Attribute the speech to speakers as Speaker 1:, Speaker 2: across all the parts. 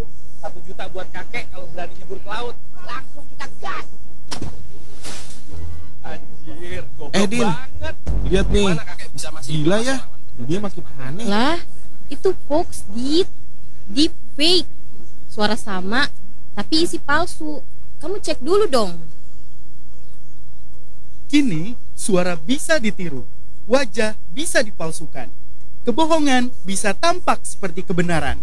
Speaker 1: 1 juta buat kakek kalau berani nyebur ke laut. Langsung kita gas. Anjir, goblok
Speaker 2: Din,
Speaker 1: banget.
Speaker 2: lihat nih.
Speaker 1: Gimana kakek bisa masih
Speaker 2: Gila ya, dia makin aneh.
Speaker 3: Lah, itu hoax, deep fake. Suara sama, tapi isi palsu. Kamu cek dulu dong.
Speaker 4: Kini, suara bisa ditiru, wajah bisa dipalsukan, kebohongan bisa tampak seperti kebenaran.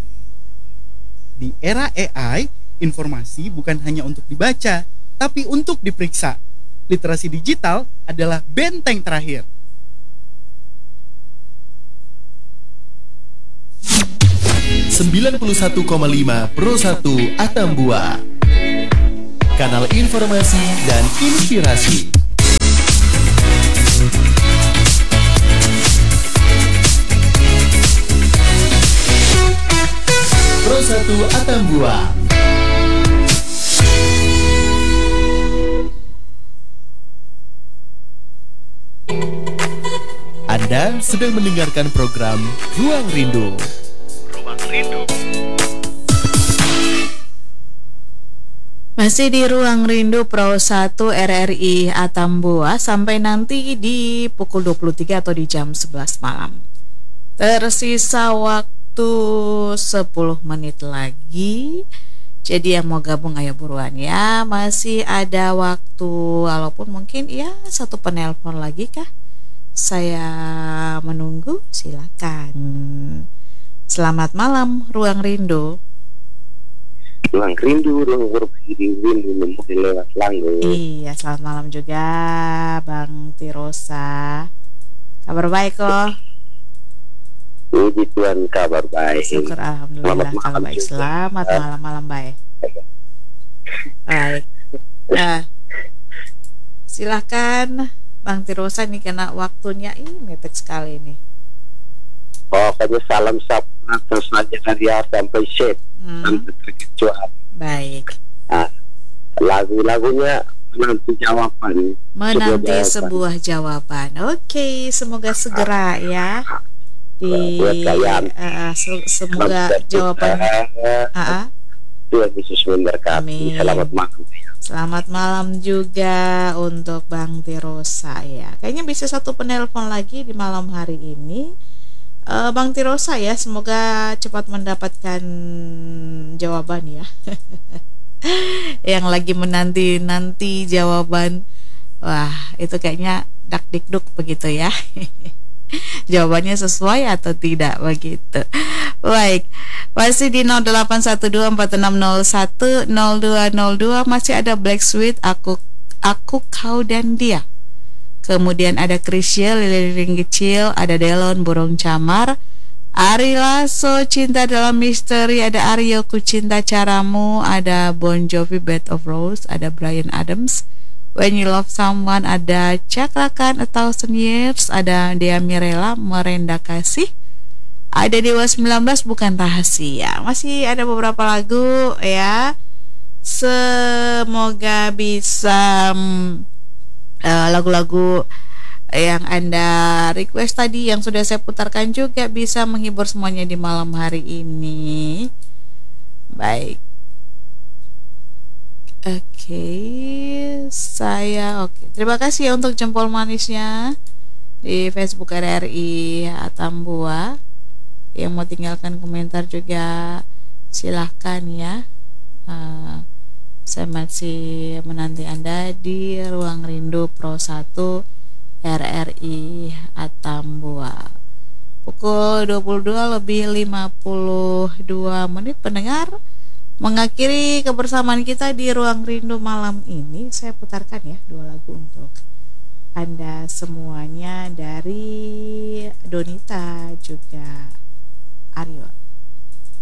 Speaker 4: Di era AI, informasi bukan hanya untuk dibaca, tapi untuk diperiksa. Literasi digital adalah benteng terakhir.
Speaker 5: Pro 1 Atambua, kanal informasi dan inspirasi. Pro 1 Atambua. Anda sedang mendengarkan program Ruang Rindu.
Speaker 6: Masih di Ruang Rindu Pro 1 RRI Atambua sampai nanti di pukul 23 atau di jam 11 malam. Tersisa waktu 10 menit lagi. Jadi yang mau gabung ayo buruan ya. Masih ada waktu, walaupun mungkin ya satu penelpon lagi kah? Saya menunggu, silakan. Selamat malam Ruang Rindu.
Speaker 7: Ruang rindu memulai lewat langit.
Speaker 6: Iya, selamat malam juga Bang Tirosa. Kabar baik kok?
Speaker 7: Puji Tuhan, kabar baik.
Speaker 6: Syukur alhamdulillah kalau baik. Selamat malam baik. Baik. Silahkan Bang Tirosa nih, karena waktunya ini mepet sekali nih.
Speaker 7: Pokoknya salam sapra terus aja dari A sampai Z. Sampai terkecuali.
Speaker 6: Baik.
Speaker 7: Lagu-lagunya menanti jawaban.
Speaker 6: Menanti sebuah jawaban. Oke, semoga segera ya. Semoga jawaban.
Speaker 7: Tuhan Yesus memberkati. Selamat malam.
Speaker 6: Selamat malam juga untuk Bang Tirosa ya. Kayaknya bisa satu penelpon lagi di malam hari ini. Bang Tirosa ya, semoga cepat mendapatkan jawaban ya. Yang lagi menanti jawaban. Wah, itu kayaknya dakdikduk begitu ya. Jawabannya sesuai atau tidak begitu. Baik, masih di 081246010202 masih ada Black Sweet, aku kau dan dia. Kemudian ada Krisya, Liliring Kecil, ada Delon, Burung Camar, Ari Lasso, Cinta Dalam Misteri, ada Aryo, Ku Cinta Caramu, ada Bon Jovi, Bed of Rose, ada Bryan Adams, When You Love Someone, ada Cakrakan, A Thousand Years, ada Dea Mirella, Merenda Kasih, ada Dewa 19, Bukan Rahasia. Masih ada beberapa lagu ya. Semoga bisa lagu-lagu yang Anda request tadi yang sudah saya putarkan juga bisa menghibur semuanya di malam hari ini. Baik. Terima kasih ya untuk jempol manisnya di Facebook RRI Atambua. Yang mau tinggalkan komentar juga silahkan ya. Saya masih menanti Anda di Ruang Rindu Pro 1 RRI Atambua. Pukul 22:52 pendengar, mengakhiri kebersamaan kita di Ruang Rindu malam ini. Saya putarkan ya 2 lagu untuk Anda semuanya dari Donita juga Aryo.